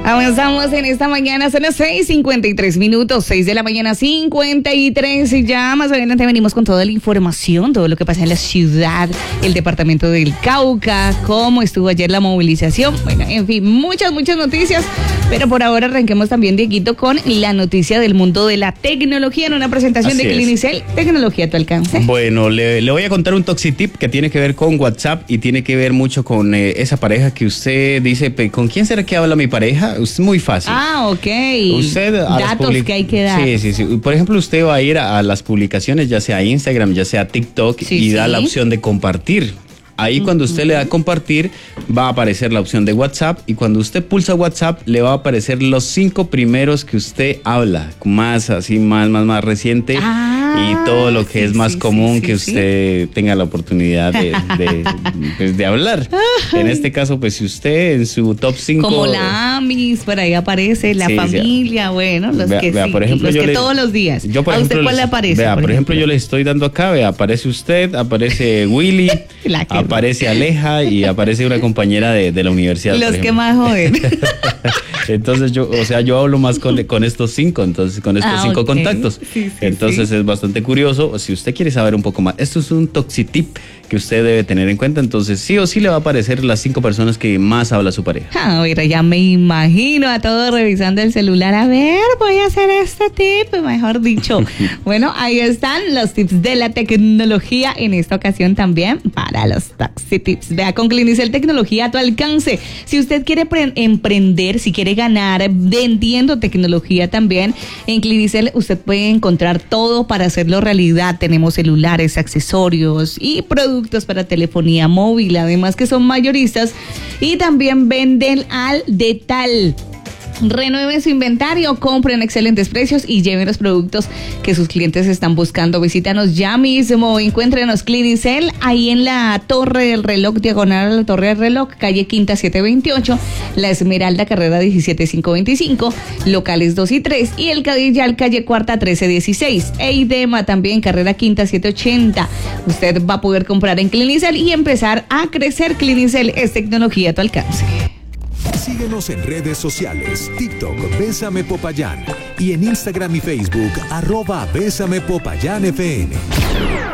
Avanzamos en esta mañana, son las 6:53, 6 de la mañana, 53, y ya más adelante venimos con toda la información, todo lo que pasa en la ciudad, el departamento del Cauca, cómo estuvo ayer la movilización, bueno, en fin, muchas noticias, pero por ahora arranquemos también, Dieguito, con la noticia del mundo de la tecnología en una presentación Así de es. Clinicel, tecnología a tu alcance. Bueno, le voy a contar un toxitip que tiene que ver con WhatsApp y tiene que ver mucho con esa pareja que usted dice, ¿con quién será que habla mi pareja? Es muy fácil. Ah, ok. Usted datos que hay que dar. Sí. Por ejemplo, usted va a ir a las publicaciones, ya sea Instagram, ya sea TikTok, y da la opción de compartir. Ahí cuando usted le da compartir, va a aparecer la opción de WhatsApp, y cuando usted pulsa WhatsApp, le va a aparecer los 5 primeros que usted habla, más reciente, y todo lo que es más común que usted tenga la oportunidad de hablar. En este caso, pues si usted en su top 5... Como la AMIS, por ahí aparece la familia, bueno, los vea, que sí, por ejemplo, los que todos los días. Yo, por ¿A ejemplo, usted cuál le aparece? Vea, por ejemplo, yo le estoy dando acá, vea, aparece usted, aparece Willy, aparece Aleja y aparece una compañera de la universidad. Los que más joden. Entonces yo hablo más con estos 5, entonces con estos 5 contactos. Entonces es bastante curioso. Si usted quiere saber un poco más, esto es un toxitip que usted debe tener en cuenta. Entonces sí o sí le va a aparecer las 5 personas que más habla su pareja. Mira, ya me imagino a todos revisando el celular. A ver, voy a hacer este tip, mejor dicho. Bueno, ahí están los tips de la tecnología en esta ocasión también para los toxitips. Vea, con Clinicel tecnología a tu alcance. Si usted quiere emprender, si quiere ganar vendiendo tecnología también, en Clinicel usted puede encontrar todo para hacerlo realidad. Tenemos celulares, accesorios y productos para telefonía móvil, además que son mayoristas y también venden al detal. Renueven su inventario, compren excelentes precios y lleven los productos que sus clientes están buscando. Visítanos ya mismo, encuéntrenos Clinicel ahí en la Torre del Reloj, diagonal a la Torre del Reloj, calle Quinta 728, La Esmeralda, carrera 17525, locales 2 y 3, y El Cadillal, calle Cuarta 1316, Eidema también, carrera Quinta 780. Usted va a poder comprar en Clinicel y empezar a crecer. Clinicel es tecnología a tu alcance. Síguenos en redes sociales, TikTok, Bésame Popayán, y en Instagram y Facebook, @BésamePopayánFM.